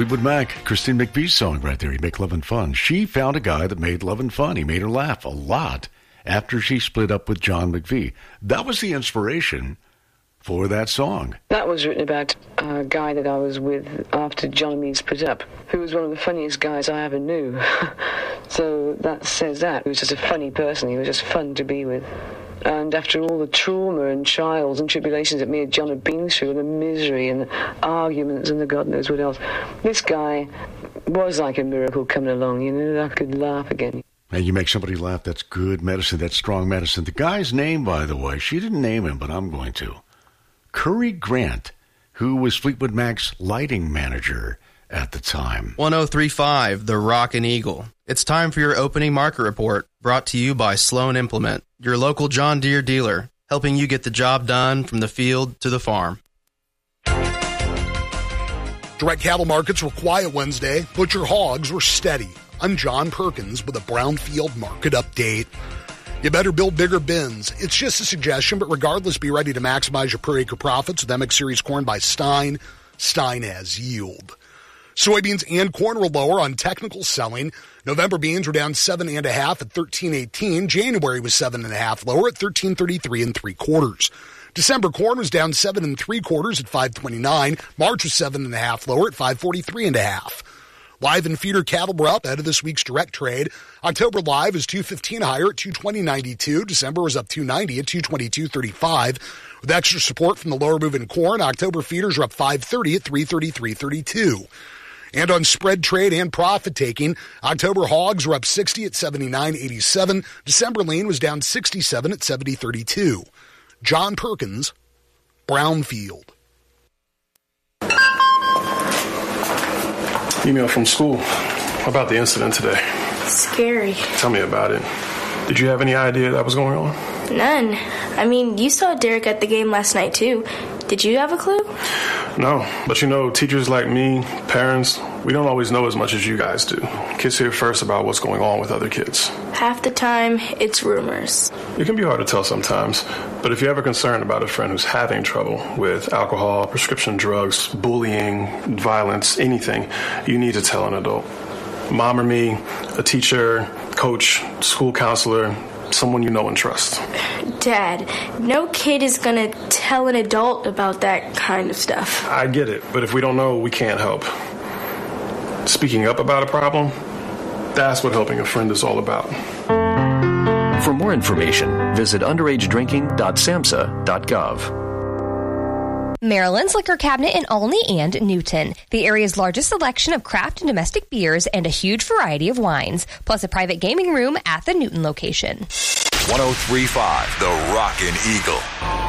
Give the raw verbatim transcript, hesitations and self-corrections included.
Fleetwood Mac, Christine McVie's song right there, You Make Lovin' Fun. She found a guy that made lovin' fun. He made her laugh a lot after she split up with John McVie. That was the inspiration for that song. That was written about a guy that I was with after John and me split up, who was one of the funniest guys I ever knew. So that says that. He was just a funny person. He was just fun to be with. And after all the trauma and trials and tribulations that me and John had been through, and the misery and the arguments and the God knows what else, this guy was like a miracle coming along, you know, I could laugh again. And you make somebody laugh, that's good medicine, that's strong medicine. The guy's name, by the way, she didn't name him, but I'm going to. Curry Grant, who was Fleetwood Mac's lighting manager at the time. one oh three point five, The Rockin' Eagle. It's time for your opening market report, brought to you by Sloan Implement, your local John Deere dealer, helping you get the job done from the field to the farm. Direct cattle markets were quiet Wednesday. Butcher hogs were steady. I'm John Perkins with a Brownfield market update. You better build bigger bins. It's just a suggestion, but regardless, be ready to maximize your per acre profits with M X Series corn by Stein. Stein has yield. Soybeans and corn were lower on technical selling. November beans were down seven and a half at thirteen eighteen. January was seven and a half lower at thirteen thirty-three and three quarters. December corn was down seven and three quarters at five twenty-nine. March was seven and a half lower at five forty-three and a half. Live and feeder cattle were up ahead of this week's direct trade. October live is two fifteen higher at two twenty ninety-two. December was up two ninety at two twenty-two thirty-five. With extra support from the lower moving corn, October feeders are up five thirty at three thirty-three thirty-two. And on spread trade and profit taking, October hogs were up sixty at seventy-nine eighty-seven. December lean was down sixty-seven at seventy thirty-two. John Perkins, Brownfield. Email from school. How about the incident today? Scary. Tell me about it. Did you have any idea that was going on? None. I mean, you saw Derek at the game last night, too. Did you have a clue? No, but you know, teachers like me, parents, we don't always know as much as you guys do. Kids hear first about what's going on with other kids. Half the time, it's rumors. It can be hard to tell sometimes, but if you're ever concerned about a friend who's having trouble with alcohol, prescription drugs, bullying, violence, anything, you need to tell an adult. Mom or me, a teacher, coach, school counselor, someone you know and trust. Dad, no kid is going to tell an adult about that kind of stuff. I get it, but if we don't know, we can't help. Speaking up about a problem, that's what helping a friend is all about. For more information, visit underage drinking dot samhsa dot gov. Maryland's Liquor Cabinet in Olney and Newton. The area's largest selection of craft and domestic beers and a huge variety of wines, plus a private gaming room at the Newton location. one oh three point five, The Rockin' Eagle.